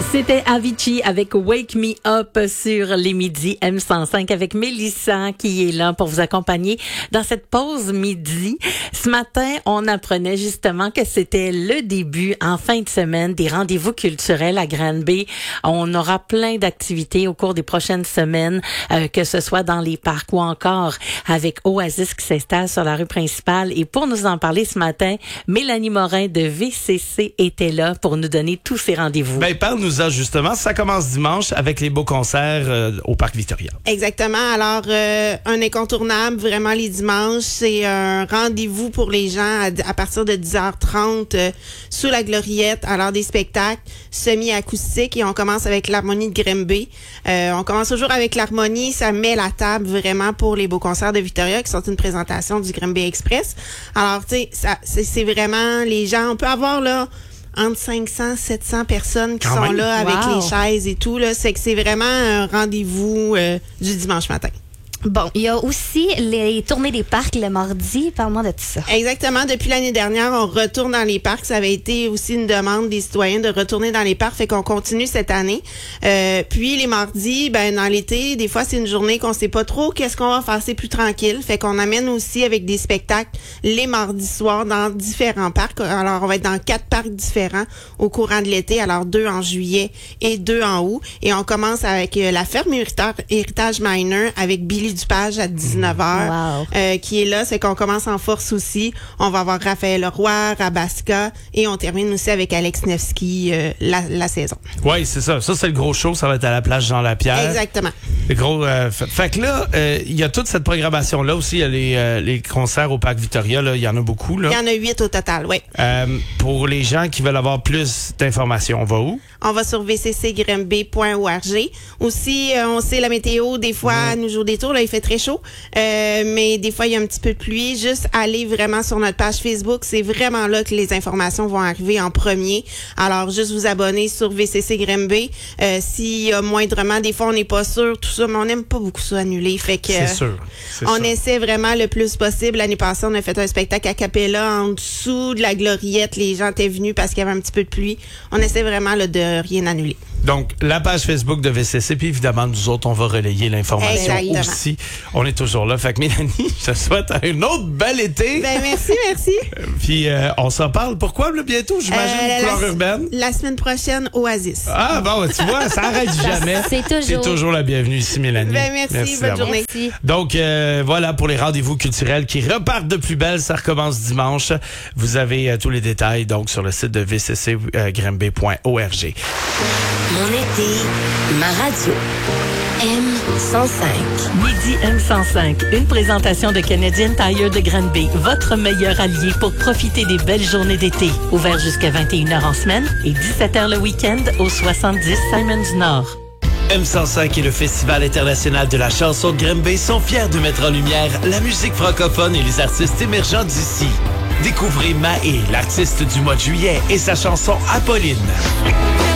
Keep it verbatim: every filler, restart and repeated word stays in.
C'était Avicii avec Wake Me Up sur les midis M cent cinq avec Mélissa qui est là pour vous accompagner dans cette pause midi. Ce matin, on apprenait justement que c'était le début en fin de semaine des rendez-vous culturels à Granby. On aura plein d'activités au cours des prochaines semaines, euh, que ce soit dans les parcs ou encore avec Oasis qui s'installe sur la rue principale. Et pour nous en parler ce matin, Mélanie Morin de V C C était là pour nous donner tous ces rendez-vous. Ben, parle-nous justement, ça commence dimanche avec les beaux concerts euh, au Parc Victoria. Exactement. Alors, euh, un incontournable, vraiment les dimanches, c'est un rendez-vous pour les gens à, à partir de dix heures trente euh, sous la Gloriette, alors des spectacles semi-acoustiques et on commence avec l'Harmonie de Granby. Euh, on commence toujours avec l'Harmonie, ça met la table vraiment pour les beaux concerts de Victoria qui sont une présentation du Granby Express. Alors, tu sais, ça, c'est, c'est vraiment les gens, on peut avoir là entre cinq cents, sept cents personnes qui Quand sont même. là avec Wow. les chaises et tout. Là, c'est que c'est vraiment un rendez-vous euh, du dimanche matin. Bon, il y a aussi les tournées des parcs le mardi. Parle-moi de tout ça. Exactement. Depuis l'année dernière, on retourne dans les parcs. Ça avait été aussi une demande des citoyens de retourner dans les parcs. Fait qu'on continue cette année. Euh, puis les mardis, ben dans l'été, des fois, c'est une journée qu'on sait pas trop qu'est-ce qu'on va faire. C'est plus tranquille. Fait qu'on amène aussi avec des spectacles les mardis soirs dans différents parcs. Alors, on va être dans quatre parcs différents au courant de l'été. Alors, deux en juillet et deux en août. Et on commence avec euh, la ferme Héritage, Héritage Minor avec Billy Dupage à dix-neuf heures, Wow. euh, qui est là. C'est qu'on commence en force aussi. On va avoir Raphaël Leroy, Rabaska et on termine aussi avec Alex Nevsky euh, la, la saison. Oui, c'est ça. Ça, c'est le gros show. Ça va être à la plage Jean-Lapierre. Exactement. Le gros, euh, fait, fait que là, euh, il y a toute cette programmation-là aussi. Il y a les, euh, les concerts au Parc Victoria. Là, il y en a beaucoup. Là. Il y en a huit au total, oui. Euh, pour les gens qui veulent avoir plus d'informations, on va où? On va sur v c c granby point org. Aussi, euh, on sait la météo, des fois, elle nous joue des tours, là, il fait très chaud. Euh, mais des fois, il y a un petit peu de pluie. Juste aller vraiment sur notre page Facebook. C'est vraiment là que les informations vont arriver en premier. Alors, juste vous abonner sur V C C Granby. Euh, s'il y a moindrement, des fois, on n'est pas sûr, tout ça, mais on n'aime pas beaucoup ça annuler. Fait que, C'est sûr. C'est on sûr. essaie vraiment le plus possible. L'année passée, on a fait un spectacle a cappella en dessous de la Gloriette. Les gens étaient venus parce qu'il y avait un petit peu de pluie. On essaie vraiment là, de rien annuler. Donc, la page Facebook de V C C, puis évidemment, nous autres, on va relayer l'information Exactement. aussi. On est toujours là. Fait que Mélanie, je te souhaite un autre bel été. Ben merci, merci. Puis, euh, on s'en parle. Pourquoi, là, bientôt, j'imagine, Euh, couleur la, urbaine? La semaine prochaine, Oasis. Ah, bon, tu vois, ça arrête jamais. C'est toujours. C'est toujours la bienvenue ici, Mélanie. Ben merci, bonne d'avoir. journée. Merci. Donc, euh, voilà pour les rendez-vous culturels qui repartent de plus belle. Ça recommence dimanche. Vous avez euh, tous les détails, donc, sur le site de v c c granby point org. Mon été, ma radio. M cent cinq. Midi M cent cinq, une présentation de Canadian Tire de Granby, votre meilleur allié pour profiter des belles journées d'été. Ouvert jusqu'à vingt et une heures en semaine et dix-sept heures le week-end au soixante-dix Simons Nord. M cent cinq et le Festival international de la chanson de Granby sont fiers de mettre en lumière la musique francophone et les artistes émergents d'ici. Découvrez Maé, l'artiste du mois de juillet, et sa chanson Apolline.